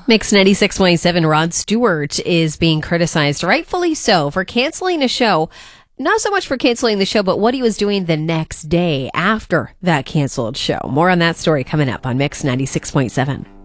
Mix 96.7, Rod Stewart is being criticized, rightfully so, for canceling a show. Not so much for canceling the show, but what he was doing the next day after that canceled show. More on that story coming up on Mix 96.7.